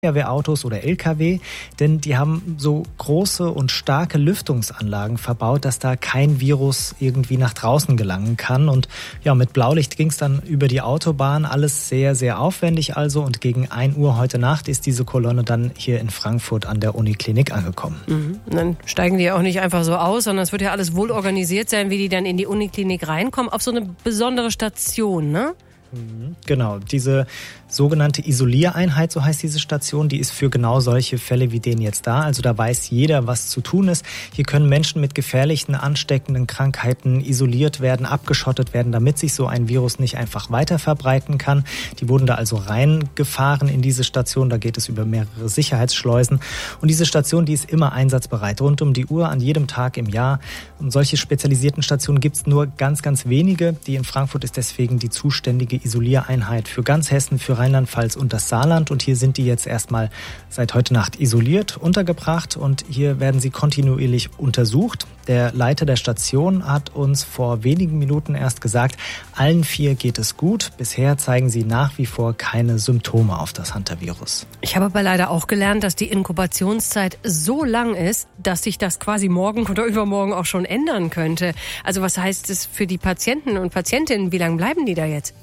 Feuerwehrautos oder LKW, denn die haben so große und starke Lüftungsanlagen verbaut, dass da kein Virus irgendwie nach draußen gelangen kann. Und ja, mit Blaulicht ging es dann über die Autobahn, alles sehr, sehr aufwendig also. Und gegen 1 Uhr heute Nacht ist diese Kolonne dann hier in Frankfurt an der Uniklinik angekommen. Mhm. Dann steigen die ja auch nicht einfach so aus, sondern es wird ja alles wohl organisiert sein, wie die dann in die Uniklinik reinkommen, auf so eine besondere Station, ne? Genau, diese sogenannte Isoliereinheit, so heißt diese Station, die ist für genau solche Fälle wie den jetzt da. Also da weiß jeder, was zu tun ist. Hier können Menschen mit gefährlichen, ansteckenden Krankheiten isoliert werden, abgeschottet werden, damit sich so ein Virus nicht einfach weiter verbreiten kann. Die wurden da also reingefahren in diese Station. Da geht es über mehrere Sicherheitsschleusen. Und diese Station, die ist immer einsatzbereit, rund um die Uhr, an jedem Tag im Jahr. Und solche spezialisierten Stationen gibt es nur ganz, ganz wenige. Die in Frankfurt ist deswegen die zuständige Isoliereinheit für ganz Hessen, für Rheinland-Pfalz und das Saarland. Und hier sind die jetzt erstmal seit heute Nacht isoliert, untergebracht. Und hier werden sie kontinuierlich untersucht. Der Leiter der Station hat uns vor wenigen Minuten erst gesagt, allen 4 geht es gut. Bisher zeigen sie nach wie vor keine Symptome auf das Hantavirus. Ich habe aber leider auch gelernt, dass die Inkubationszeit so lang ist, dass sich das quasi morgen oder übermorgen auch schon ändern könnte. Also was heißt es für die Patienten und Patientinnen? Wie lange bleiben die da jetzt?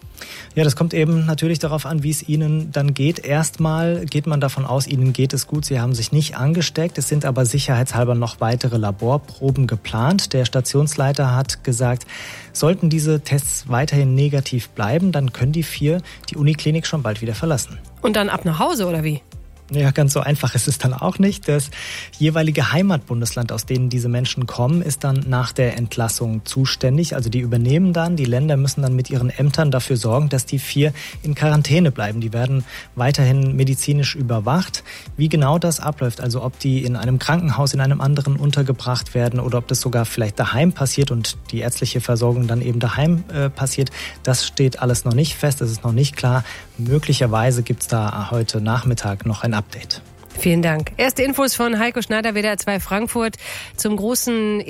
Ja, das kommt eben natürlich darauf an, wie es Ihnen dann geht. Erstmal geht man davon aus, Ihnen geht es gut. Sie haben sich nicht angesteckt. Es sind aber sicherheitshalber noch weitere Laborproben geplant. Der Stationsleiter hat gesagt, sollten diese Tests weiterhin negativ bleiben, dann können die 4 die Uniklinik schon bald wieder verlassen. Und dann ab nach Hause, oder wie? Ja, ganz so einfach ist es dann auch nicht. Das jeweilige Heimatbundesland, aus denen diese Menschen kommen, ist dann nach der Entlassung zuständig. Also die übernehmen dann, die Länder müssen dann mit ihren Ämtern dafür sorgen, dass die 4 in Quarantäne bleiben. Die werden weiterhin medizinisch überwacht. Wie genau das abläuft, also ob die in einem Krankenhaus in einem anderen untergebracht werden oder ob das sogar vielleicht daheim passiert und die ärztliche Versorgung dann eben daheim passiert, das steht alles noch nicht fest, das ist noch nicht klar. Möglicherweise gibt es da heute Nachmittag noch ein Update. Vielen Dank. Erste Infos von Heiko Schneider, WDR 2 Frankfurt, zum großen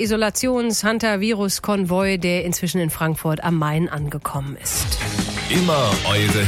Isolations-Hantavirus-Konvoi, der inzwischen in Frankfurt am Main angekommen ist. Immer eure